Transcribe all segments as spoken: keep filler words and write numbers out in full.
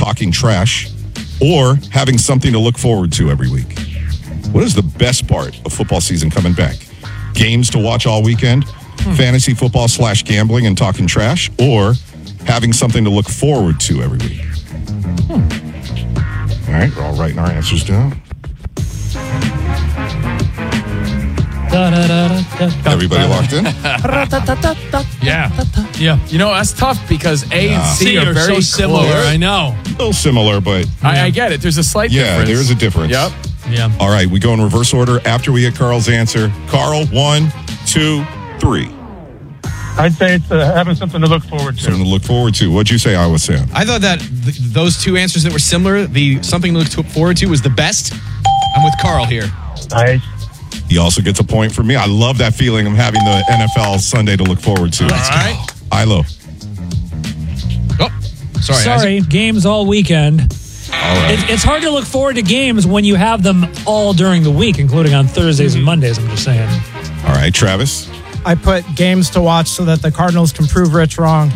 talking trash, or having something to look forward to every week? What is the best part of football season coming back? Games to watch all weekend, hmm. fantasy football slash gambling and talking trash, or having something to look forward to every week? Hmm. All right, we're all writing our answers down. Everybody locked in? Yeah. Yeah. You know, that's tough because A yeah. and C, C are, are very so similar. Close. I know. A little similar, but... I, I get it. There's a slight yeah, difference. Yeah, there's a difference. Yep. Yeah. All right, we go in reverse order after we get Carl's answer. Carl, one, two, three. I'd say it's uh, having something to look forward to. Something to look forward to. What'd you say, Iowa Sam? I thought that th- those two answers that were similar, the something to look to forward to was the best. I'm with Carl here. Nice. He also gets a point from me. I love that feeling of having the N F L Sunday to look forward to. Let's go. Ilo. Oh, sorry. Sorry, Isaac. games all weekend. All right. It, it's hard to look forward to games when you have them all during the week, including on Thursdays and Mondays, I'm just saying. All right, Travis. I put games to watch so that the Cardinals can prove Rich wrong.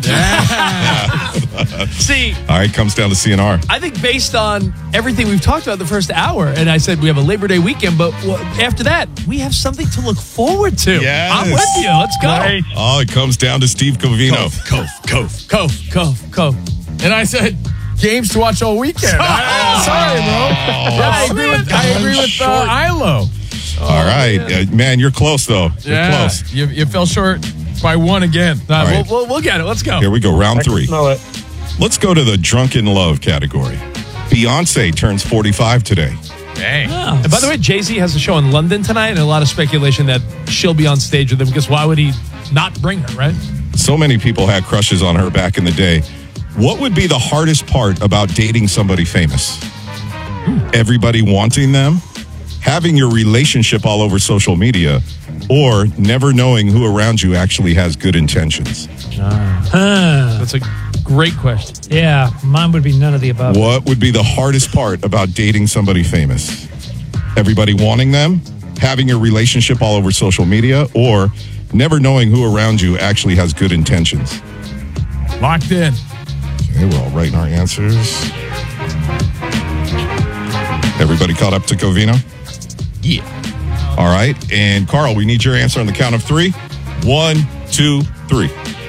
See, all right, comes down to C N R. I think based on everything we've talked about the first hour, and I said we have a Labor Day weekend, but after that, we have something to look forward to. Yes. I'm with you. Let's go. Nice. Oh, it comes down to Steve Covino. Cove, Cove, Cove, Cove, Cove. And I said, games to watch all weekend. I, sorry, bro. Yeah, I agree with, I agree with uh, Ilo. All right. Man. Uh, man, you're close, though. You're yeah, close. You, you fell short by one again. Nah, All right. we'll, we'll, we'll get it. Let's go. Here we go. Round I can three. smell it. Let's go to the drunken love category. Beyonce turns forty-five today. Dang. Oh. And by the way, Jay-Z has a show in London tonight, and a lot of speculation that she'll be on stage with him, because why would he not bring her, right? So many people had crushes on her back in the day. What would be the hardest part about dating somebody famous? Everybody wanting them, having your relationship all over social media, or never knowing who around you actually has good intentions? Huh. That's a great question. Yeah, mine would be none of the above. What would be the hardest part about dating somebody famous? Everybody wanting them, having your relationship all over social media, or never knowing who around you actually has good intentions? Locked in. Okay, we're all writing our answers. Everybody caught up to Covino? Yeah. All right. And Carl, we need your answer on the count of three. One, two, three.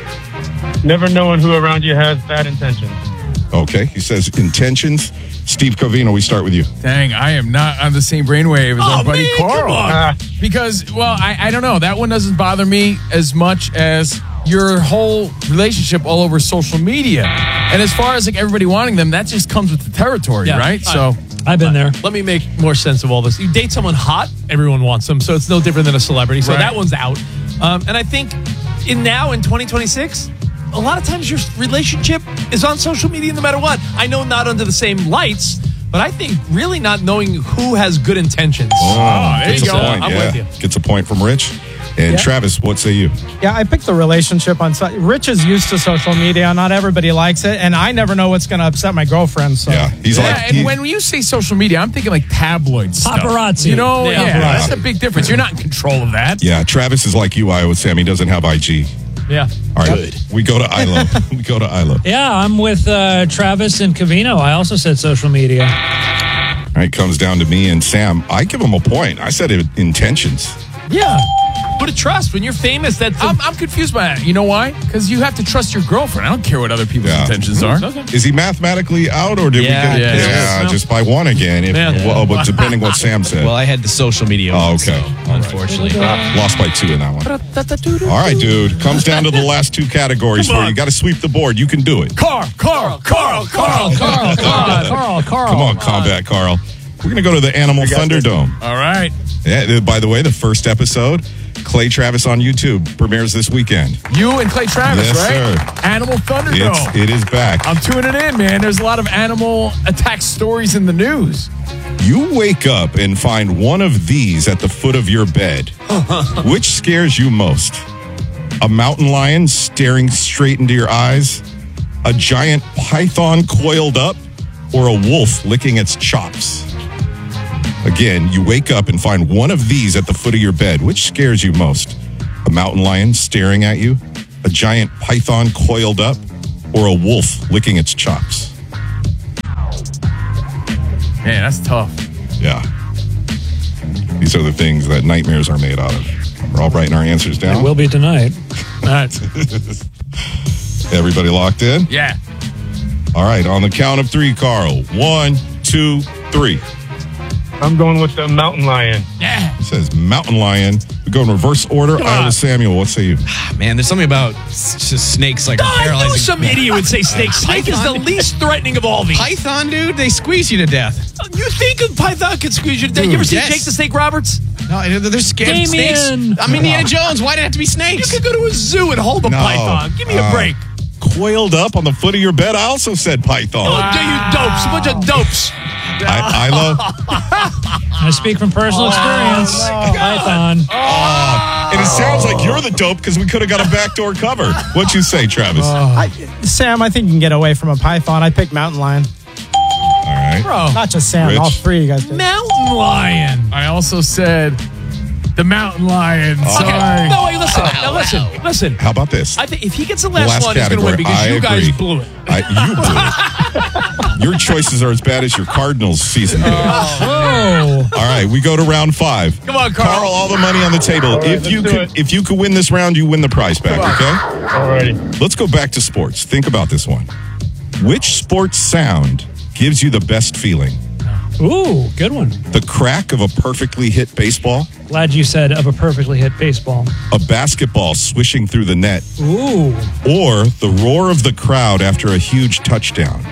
Never knowing who around you has bad intentions. Okay. He says intentions. Steve Covino, we start with you. Dang, I am not on the same brainwave as Oh, our buddy man, Carl. come on. Ah, Because, well, I, I don't know. That one doesn't bother me as much as your whole relationship all over social media. And as far as like everybody wanting them, that just comes with the territory, Yeah. right? I- So I've been there. Let me make more sense of all this. You date someone hot, everyone wants them, so it's no different than a celebrity. So Right. that one's out. Um, and I think in now in twenty twenty-six, a lot of times your relationship is on social media no matter what. I know not under the same lights, but I think really not knowing who has good intentions. Oh, there gets you a go. point. I'm yeah. with you. Gets a point from Rich. And Yeah. Travis, what say you? Yeah, I picked the relationship on. So- Rich is used to social media. Not everybody likes it, and I never know what's going to upset my girlfriend. So Yeah. He's yeah, like, and he- when you say social media, I'm thinking like tabloid stuff. Paparazzi. You know, Yeah. yeah, Paparazzi. that's a big difference. You're not in control of that. yeah, Travis is like you, Iowa Sam. He doesn't have I G. Yeah. All right. We go to Ilo. we go to Ilo. Yeah, I'm with uh, Travis and Covino. I also said social media. All right. Comes down to me and Sam. I give him a point. I said it, intentions. Yeah. Put a trust. When you're famous, that's a, I'm, I'm confused by that. You know why? Because you have to trust your girlfriend. I don't care what other people's Yeah. intentions are. okay. Is he mathematically out, or did Yeah, we get it? yeah. Yeah, just by one again. If, Yeah. well, but depending what Sam said. Well, I had the social media Oh, one, okay. so, unfortunately. Lost by two in that one. All right, dude. Comes down to the last two categories for you. You got to sweep the board. You can do it. Carl, Carl, Carl, Carl, Carl, Carl, Carl, Carl. Come on, Combat Carl. We're going to go to the Animal Thunderdome. All right. Yeah, by the way, the first episode, Clay Travis on YouTube, premieres this weekend. You and Clay Travis, Yes, right? sir. Animal Thunderdome. It's, it is back. I'm tuning in, man. There's a lot of animal attack stories in the news. You wake up and find one of these at the foot of your bed. Which scares you most? A mountain lion staring straight into your eyes? A giant python coiled up? Or a wolf licking its chops? Again, you wake up and find one of these at the foot of your bed. Which scares you most? A mountain lion staring at you? A giant python coiled up? Or a wolf licking its chops? Man, that's tough. Yeah. These are the things that nightmares are made out of. We're all writing our answers It down. will be tonight. All right. Everybody locked in? Yeah. All right, on the count of three, Carl. One, two, three. I'm going with the mountain lion. Yeah. It says mountain lion. We go in reverse order. Come Iowa on. Samuel, what say you? Man, there's something about s- just snakes like I paralyzing. knew some idiot would say snake. Snake is the Python. least threatening of all these. Python, dude, they squeeze you to death. You think a python could squeeze you to death? You Dude, ever seen yes. Jake the Snake Roberts? No, they're scared of Damien. snakes. I'm Indiana Jones. Why did it have to be You snakes? could go to a zoo and hold a No. python. Give me a Uh, break. Coiled up on the foot of your bed. I also said python. Oh, do you dopes? A bunch of dopes. I, Ilo, I speak from personal experience. Python. and it sounds like you're the dope because we could have got a backdoor cover. What'd you say, Travis? I, Sam, I think you can get away from a python. I picked mountain lion. All right. Bro. Not just Sam, Rich? all three of you guys did. Mountain lion. I also said the mountain lion. Sorry. Okay. No, wait, listen. Now, listen. Listen. How about this? I think if he gets the The last, last one, he's going to win category. because I you guys agree. blew it. I, you blew it. Your choices are as bad as your Cardinals season did. Oh. All right, we go to round five. Come on, Carl. Carl, all the money on the table. right, if you let's do could, it. if you could win this round, you win the prize back. Okay. Alrighty. Let's go back to sports. Think about this one. Which sports sound gives you the best feeling? Ooh, good one. The crack of a perfectly hit baseball, Glad you said of a perfectly hit baseball. a basketball swishing through the net, Ooh. or the roar of the crowd after a huge touchdown.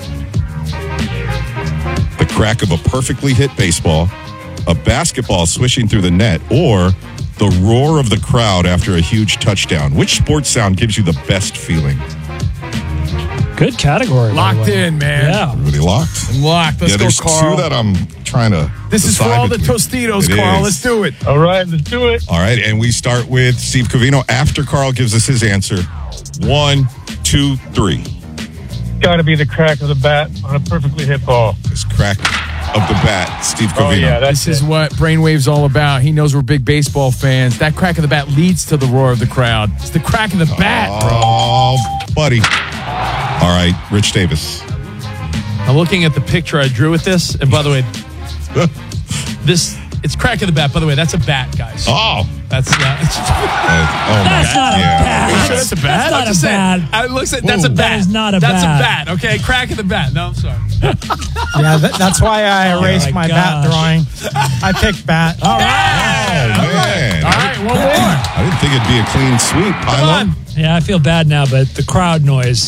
The crack of a perfectly hit baseball, a basketball swishing through the net, or the roar of the crowd after a huge touchdown. Which sports sound gives you the best feeling? Good category. by the Locked way. in, man. Yeah. Everybody locked? Locked. Let's yeah, go, there's Carl. two that I'm trying to This is for decide all the between. Tostitos, It Carl. is. Let's do it. All right, let's do it. All right, and we start with Steve Covino after Carl gives us his answer. One, two, three. Got to be the crack of the bat on a perfectly hit ball. This crack of the bat, Steve Covino. Oh, yeah, that's This is it. what Brainwave's all about. He knows we're big baseball fans. That crack of the bat leads to the roar of the crowd. It's the crack of the bat, bro. Oh, buddy. All right, Rich Davis. I'm looking at the picture I drew with this. And by the way, this, it's crack of the bat. By the way, that's a bat, guys. Oh. That's, uh, it's, Uh, oh, That's my not a yeah. bat. Are you sure that's a bat? That's not I'm just a saying. bat. It looks like that's a Whoa. bat. That is not a that's bat. a bat. Okay, crack of the bat. No, I'm sorry. Yeah, that, that's why I erased my my, bat gosh. drawing. I picked bat. All Oh, right. man. All right, one more. I didn't think it'd be a clean sweep. Come on. Yeah, I feel bad now, but the crowd noise.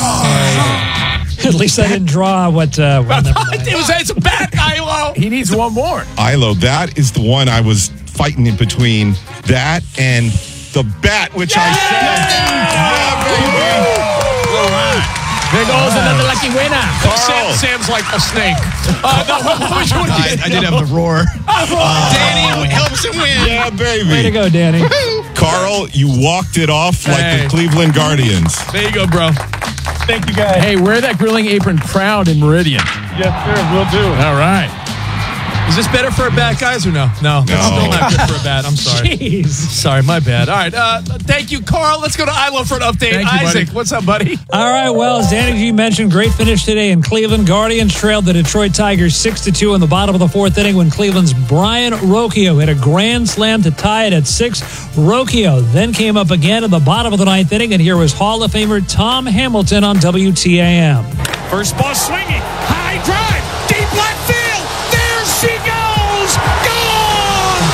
At least I didn't draw what. Uh, well, never mind. it was, it's a bat, Ilo. He needs one more. Ilo, that is the one I was fighting in between that and the bat, which I said. Yeah, baby. There goes another lucky winner. Carl. Sam, Sam's like a snake. Uh, no, what was your I, I did have the roar. Danny helps him win. Yeah, baby. Way to go, Danny. Carl, you walked it off like Hey. the Cleveland Guardians. There you go, bro. Thank you, guys. Hey, wear that grilling apron proud in Meridian. Yes, sir. We'll do. All right. Is this better for a bat, guys, or no? No, that's No. still not good for a bat. I'm sorry. Jeez. Sorry, my bad. All right. Uh, thank you, Carl. Let's go to Ilo for an update. Thank you, Isaac, buddy. what's up, buddy? All right, well, as Danny G mentioned, great finish today in Cleveland. Guardians trailed the Detroit Tigers six to two in the bottom of the fourth inning when Cleveland's Brian Rocchio hit a grand slam to tie it at six. Rocchio then came up again in the bottom of the ninth inning, and here was Hall of Famer Tom Hamilton on W T A M. First ball swinging. High drive. Deep left field. There she goes. Gone.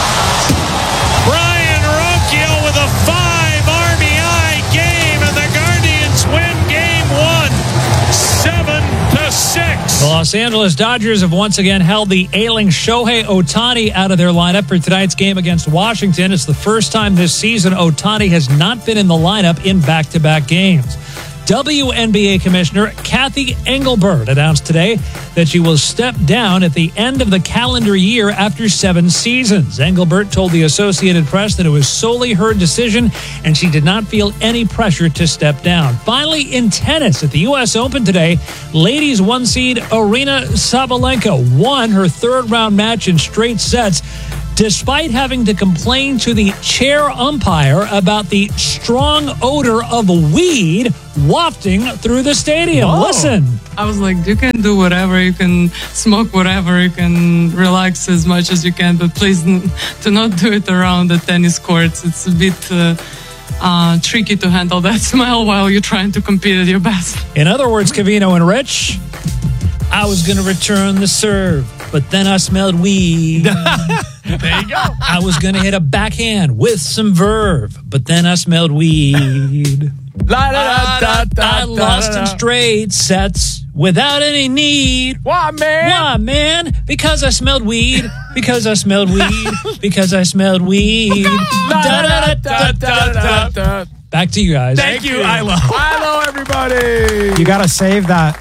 Brian Rocchio with a five R B I game, and the Guardians win game one. Seven to six. The Los Angeles Dodgers have once again held the ailing Shohei Ohtani out of their lineup for tonight's game against Washington. It's the first time this season Ohtani has not been in the lineup in back-to-back games. W N B A Commissioner Kathy Engelbert announced today that she will step down at the end of the calendar year after seven seasons. Engelbert told the Associated Press that it was solely her decision and she did not feel any pressure to step down. Finally, in tennis at the U S Open today, ladies one seed Aryna Sabalenka won her third round match in straight sets, despite having to complain to the chair umpire about the strong odor of weed wafting through the stadium. Whoa. Listen. I was like, you can do whatever, you can smoke whatever, you can relax as much as you can, but please n- do not do it around the tennis courts. It's a bit uh, uh, tricky to handle that smell while you're trying to compete at your best. In other words, Covino and Rich, I was going to return the serve, but then I smelled weed. There you go. I was going to hit a backhand with some verve, but then I smelled weed. La, da, da, da, I da, lost da, da. in straight sets without any need. Why, man? Why, man? Because I smelled weed. Because I smelled weed. Because I smelled weed. La, da, da, da, da, da, da. Back to you guys. Thank you, Ilo. Ilo, everybody. You got to save that.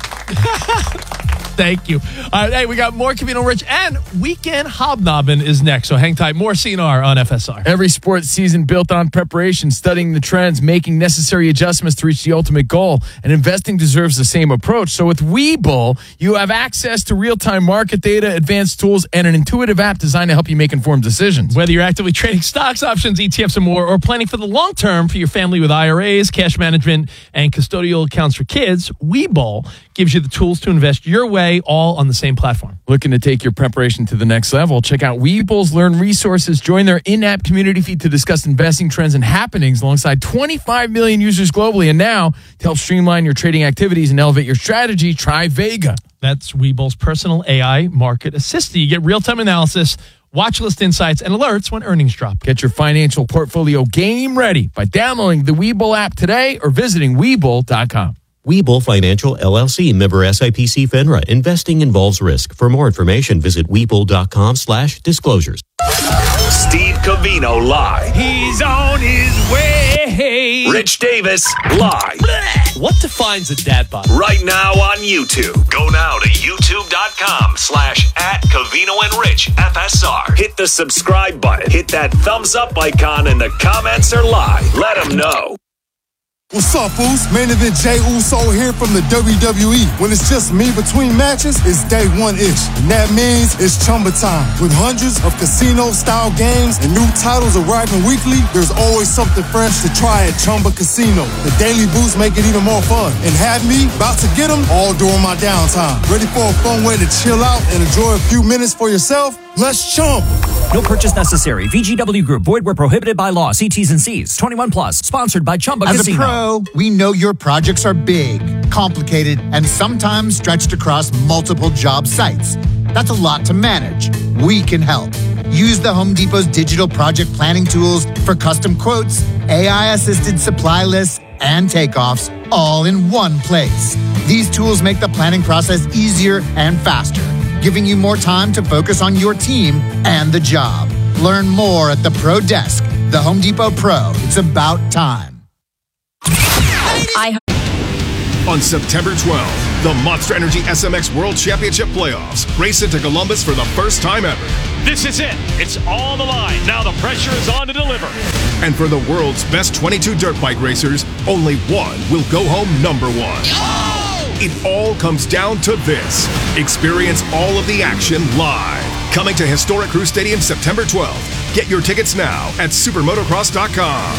Thank you. All right, hey, we got more Covino Rich, and Weekend Hobnobbing is next, so hang tight. More C N R on F S R. Every sports season built on preparation, studying the trends, making necessary adjustments to reach the ultimate goal, and investing deserves the same approach. So with Webull, you have access to real-time market data, advanced tools, and an intuitive app designed to help you make informed decisions. Whether you're actively trading stocks, options, E T Fs, and more, or planning for the long term for your family with I R As, cash management, and custodial accounts for kids, Webull gives you the tools to invest your way, all on the same platform. Looking to take your preparation to the next level? Check out Webull's Learn resources. Join their in-app community feed to discuss investing trends and happenings alongside twenty-five million users globally. And now, to help streamline your trading activities and elevate your strategy, try Vega. That's Webull's personal A I market assistant. You get real-time analysis, watch list insights, and alerts when earnings drop. Get your financial portfolio game ready by downloading the Webull app today or visiting Webull dot com. Webull Financial, L L C, member S I P C FINRA. Investing involves risk. For more information, visit Webull.com slash disclosures. Steve Covino live. He's on his way. Rich Davis live. What defines a dad bod? Right now on YouTube. Go now to YouTube.com slash at Covino and Rich F S R. Hit the subscribe button. Hit that thumbs up icon, and the comments are live. Let them know. What's up, fools? Main event Jey Uso here from the W W E. When it's just me between matches, it's day one-ish. And that means it's Chumba time. With hundreds of casino-style games and new titles arriving weekly, there's always something fresh to try at Chumba Casino. The daily boosts make it even more fun. And have me about to get them all during my downtime. Ready for a fun way to chill out and enjoy a few minutes for yourself? Let's chump. No purchase necessary. V G W Group. Void where prohibited by law. See T's and C's. twenty-one plus. Sponsored by Chumba As Casino. a pro, we know your projects are big, complicated, and sometimes stretched across multiple job sites. That's a lot to manage. We can help. Use the Home Depot's digital project planning tools for custom quotes, A I-assisted supply lists, and takeoffs all in one place. These tools make the planning process easier and faster, giving you more time to focus on your team and the job. Learn more at the Pro Desk. The Home Depot Pro. It's about time. I- On September twelfth, the Monster Energy S M X World Championship Playoffs race into Columbus for the first time ever. This is it. It's all the line. Now the pressure is on to deliver. And for the world's best twenty-two dirt bike racers, only one will go home number one. Oh! It all comes down to this. Experience all of the action live. Coming to historic Crew Stadium September twelfth. Get your tickets now at supermotocross dot com.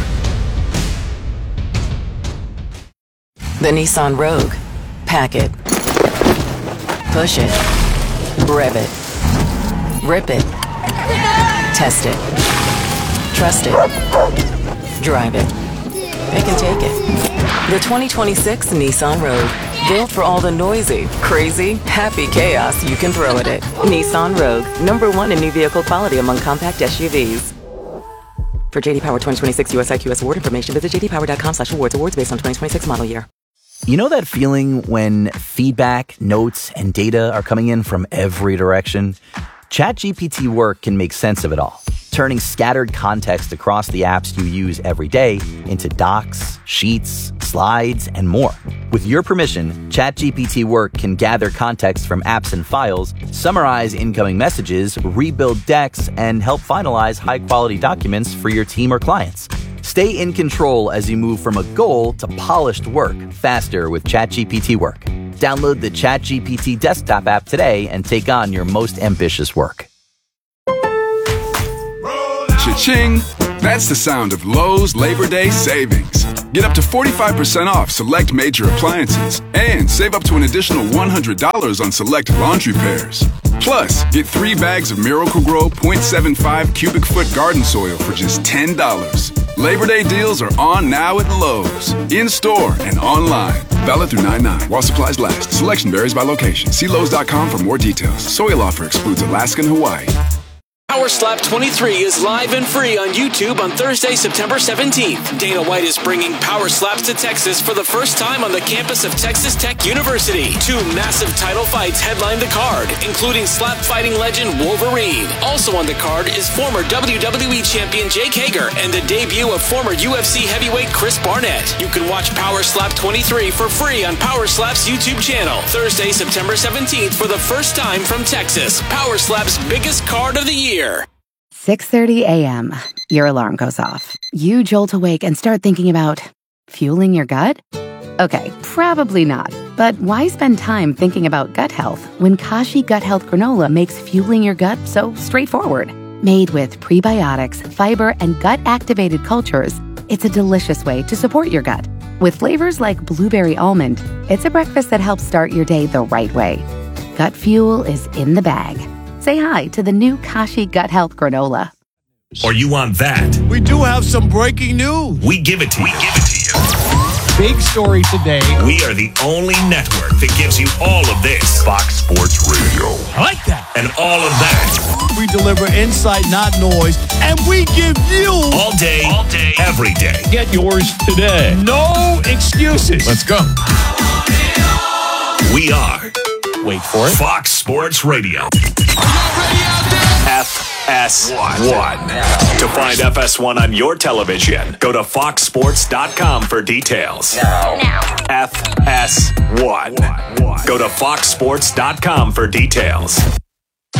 The Nissan Rogue. Pack it. Push it. Rev it. Rip it. Test it. Trust it. Drive it. Pick and take it. The twenty twenty-six Nissan Rogue. Built for all the noisy, crazy, happy chaos you can throw at it. Nissan Rogue. Number one in new vehicle quality among compact S U Vs. For J D Power twenty twenty-six U S I Q S award information, visit jdpower.com slash awards. Awards based on twenty twenty-six model year. You know that feeling when feedback, notes, and data are coming in from every direction? ChatGPT Work can make sense of it all, turning scattered context across the apps you use every day into docs, sheets, slides, and more. With your permission, ChatGPT Work can gather context from apps and files, summarize incoming messages, rebuild decks, and help finalize high-quality documents for your team or clients. Stay in control as you move from a goal to polished work faster with ChatGPT Work. Download the ChatGPT desktop app today and take on your most ambitious work. Cha-ching! That's the sound of Lowe's Labor Day savings. Get up to forty-five percent off select major appliances and save up to an additional one hundred dollars on select laundry pairs. Plus, get three bags of Miracle-Gro point seven five cubic foot garden soil for just ten dollars. Labor Day deals are on now at Lowe's. In-store and online. Valid through nine nine while supplies last. Selection varies by location. See Lowe's dot com for more details. Soil offer excludes Alaska and Hawaii. Power Slap twenty-three is live and free on YouTube on Thursday, September seventeenth. Dana White is bringing Power Slaps to Texas for the first time on the campus of Texas Tech University. Two massive title fights headline the card, including slap fighting legend Wolverine. Also on the card is former W W E champion Jake Hager and the debut of former U F C heavyweight Chris Barnett. You can watch Power Slap twenty-three for free on Power Slap's YouTube channel. Thursday, September seventeenth for the first time from Texas. Power Slap's biggest card of the year. six thirty a.m. Your alarm goes off. You jolt awake and start thinking about fueling your gut? Okay, probably not. But why spend time thinking about gut health when Kashi Gut Health Granola makes fueling your gut so straightforward? Made with prebiotics, fiber, and gut-activated cultures, it's a delicious way to support your gut. With flavors like blueberry almond, it's a breakfast that helps start your day the right way. Gut fuel is in the bag. Say hi to the new Kashi Gut Health Granola. Or you want that? We do have some breaking news. We give it to you. We give it to you. Big story today. We are the only network that gives you all of this. Fox Sports Radio. I like that. And all of that. We deliver insight, not noise. And we give you... All day, all day, every day. Get yours today. No excuses. Let's go. We are... Wait for it. Fox Sports Radio. F S one. To find F S one on your television, go to fox sports dot com for details. Now. F S one. Go to fox sports dot com for details.